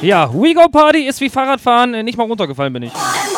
Ja, We Go Party ist wie Fahrradfahren, nicht mal runtergefallen bin ich.